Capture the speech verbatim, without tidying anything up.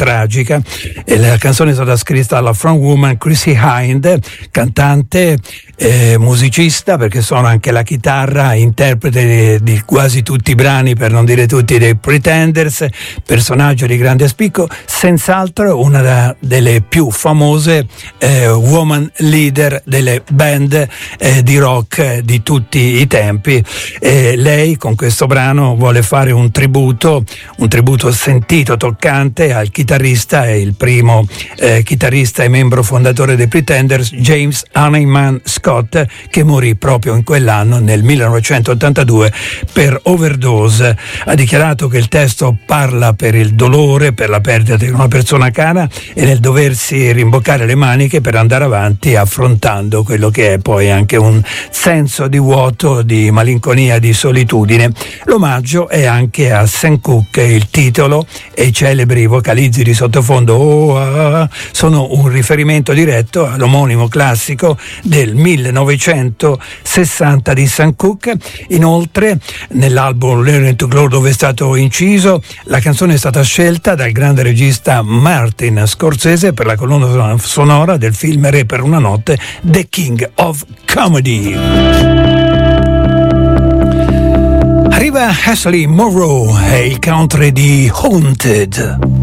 tragica, e la canzone è stata scritta dalla frontwoman Chrissie Hynde, cantante, eh, musicista, perché suona anche la chitarra, interprete di, di quasi tutti i brani, per non dire tutti, dei Pretenders, personaggio di grande spicco, senz'altro una da, delle più famose eh, woman leader delle band eh, di rock di tutti i tempi. E lei con questo brano vuole fare un tributo, un tributo sentito, toccante al chitarrista, e il primo eh, chitarrista e membro fondatore dei Pretenders, James Honeyman Scott, che morì proprio in quell'anno, nel millenovecentottantadue, per overdose. Ha dichiarato che il testo parla per il dolore, per la perdita di una persona cara, e nel doversi rimboccare le maniche per andare avanti, affrontando quello che è poi anche un senso di vuoto, di malinconia, di solitudine. L'omaggio è anche a Sam Cooke, il titolo e i celebri vocalizzi di sottofondo oh, ah, ah, sono un riferimento diretto all'omonimo classico del millenovecentosessanta di Sam Cooke. Inoltre, nell'album Learning to Glow, dove è stato inciso, la canzone è stata scelta dal grande regista Martin Scorsese per la colonna sonora del film Re per una notte, The King of Comedy. Arriva Ashley Monroe e il country di Haunted.